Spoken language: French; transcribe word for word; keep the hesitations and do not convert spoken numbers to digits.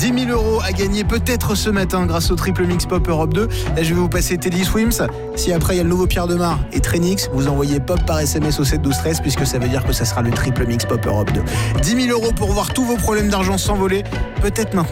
dix mille euros à gagner peut-être ce matin grâce au triple mix Pop Europe deux. Là, je vais vous passer Teddy Swims. Si après il y a le nouveau Pierre Demar et Trenix, vous envoyez Pop par S M S au sept douze treize puisque ça veut dire que ça sera le triple mix Pop Europe deux. dix mille euros pour voir tous vos problèmes d'argent s'envoler, peut-être maintenant.